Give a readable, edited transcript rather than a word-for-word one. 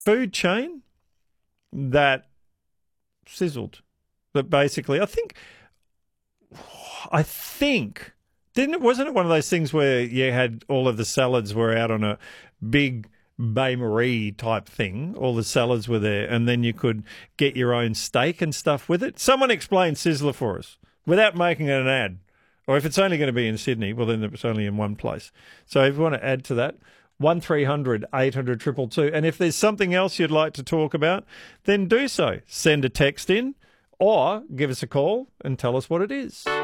food chain that sizzled. That basically, wasn't it one of those things where you had all of the salads were out on a big Bain Marie type thing? All the salads were there, and then you could get your own steak and stuff with it. Someone explain Sizzler for us without making it an ad. Or if it's only going to be in Sydney, well, then it's only in one place. So if you want to add to that, 1300 800 222. And if there's something else you'd like to talk about, then do so. Send a text in or give us a call and tell us what it is.